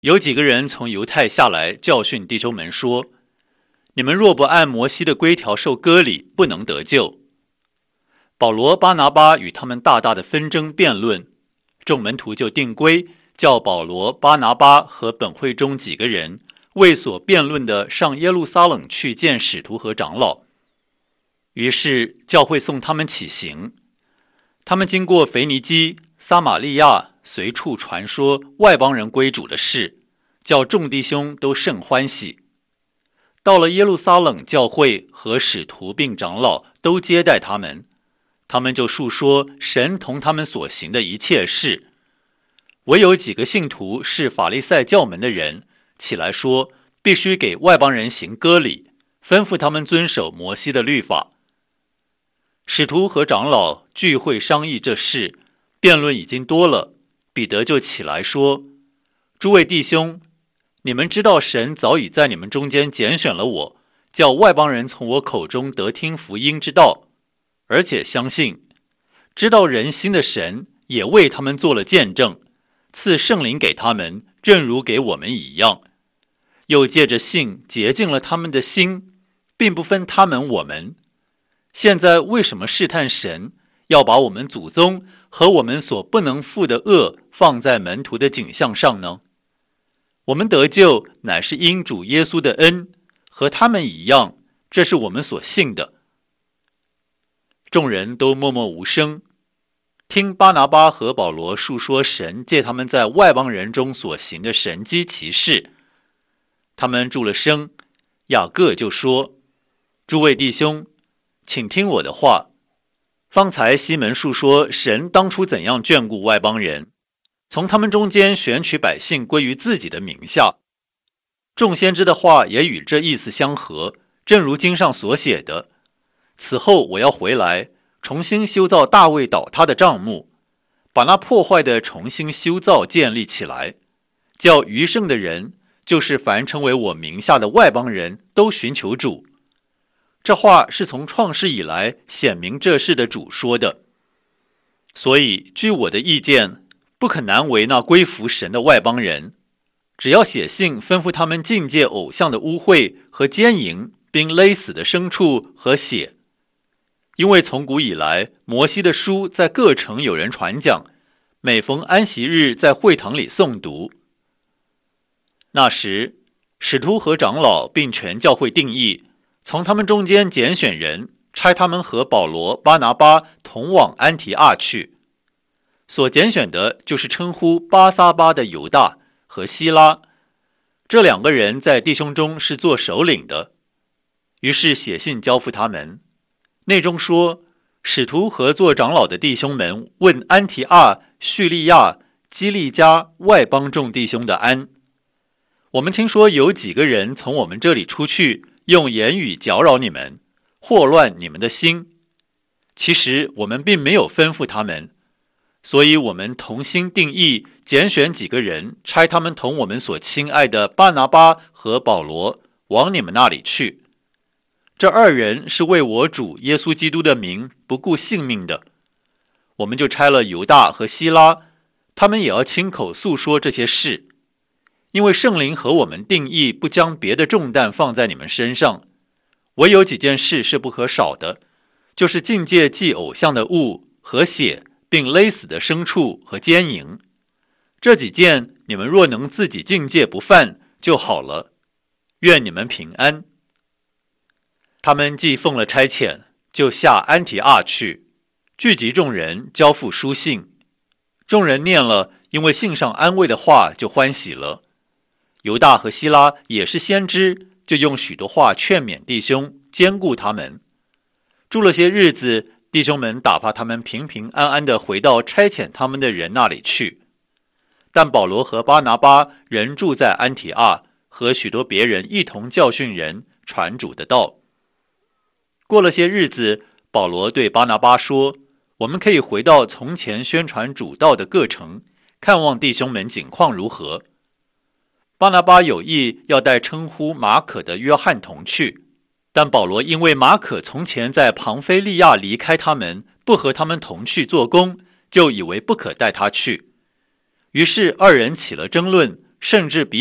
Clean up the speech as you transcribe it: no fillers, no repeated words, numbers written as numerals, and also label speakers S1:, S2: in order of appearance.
S1: 有几个人从犹太下来教训弟兄们说，你们若不按摩西的规条受割礼，不能得救。保罗、巴拿巴与他们大大的纷争辩论，众门徒就定规，叫保罗、巴拿巴和本会中几个人为所辩论的上耶路撒冷去见使徒和长老。于是教会送他们起行，他们经过腓尼基、撒玛利亚，随处传说外邦人归主的事，叫众弟兄都甚欢喜。到了耶路撒冷，教会和使徒并长老都接待他们，他们就述说神同他们所行的一切事。唯有几个信徒是法利赛教门的人，起来说必须给外邦人行割礼，吩咐他们遵守摩西的律法。使徒和长老聚会商议这事，辩论已经多了，彼得就起来说，诸位弟兄，你们知道神早已在你们中间拣选了我，叫外邦人从我口中得听福音之道，而且相信知道人心的神也为他们做了见证，赐圣灵给他们，正如给我们一样，又借着信洁净了他们的心，并不分他们我们。现在为什么试探神，要把我们祖宗和我们所不能负的恶放在门徒的景象上呢？我们得救乃是因主耶稣的恩，和他们一样，这是我们所信的。众人都默默无声，听巴拿巴和保罗述说神借他们在外邦人中所行的神迹奇事。他们住了声，雅各就说，诸位弟兄，请听我的话。方才西门述说神当初怎样眷顾外邦人，从他们中间选取百姓归于自己的名下。众先知的话也与这意思相合，正如经上所写的，此后我要回来，重新修造大卫倒塌的帐幕，把那破坏的重新修造建立起来，叫余剩的人，就是凡称为我名下的外邦人，都寻求主。这话是从创世以来显明这事的主说的。所以据我的意见，不可难为那归服神的外邦人，只要写信吩咐他们禁戒偶像的污秽和奸淫，并勒死的牲畜和血。因为从古以来，摩西的书在各城有人传讲，每逢安息日在会堂里诵读。那时使徒和长老并全教会定义，从他们中间拣选人，差他们和保罗、巴拿巴同往安提阿去。所拣选的就是称呼巴撒巴的犹大和希拉，这两个人在弟兄中是做首领的。于是写信交付他们，内中说，使徒和做长老的弟兄们问安提阿、叙利亚、基利家外邦众弟兄的安。我们听说有几个人从我们这里出去，用言语搅扰你们，祸乱你们的心。其实我们并没有吩咐他们，所以我们同心定义，拣选几个人，差他们同我们所亲爱的巴拿巴和保罗往你们那里去。这二人是为我主耶稣基督的名不顾性命的。我们就差了犹大和希拉，他们也要亲口诉说这些事。因为圣灵和我们定义，不将别的重担放在你们身上，唯有几件事是不可少的，就是禁戒祭偶像的物和血，并勒死的牲畜和奸淫。这几件你们若能自己禁戒不犯就好了。愿你们平安。他们既奉了差遣，就下安提阿去，聚集众人，交付书信。众人念了，因为信上安慰的话，就欢喜了。犹大和希拉也是先知，就用许多话劝勉弟兄，坚固他们。住了些日子，弟兄们打发他们平平安安地回到差遣他们的人那里去。但保罗和巴拿巴仍住在安提阿，和许多别人一同教训人，传主的道。过了些日子，保罗对巴拿巴说，我们可以回到从前宣传主道的各城，看望弟兄们景况如何。巴拿巴有意要带称呼马可的约翰同去，但保罗因为马可从前在庞菲利亚离开他们，不和他们同去做工，就以为不可带他去。于是二人起了争论， 甚至比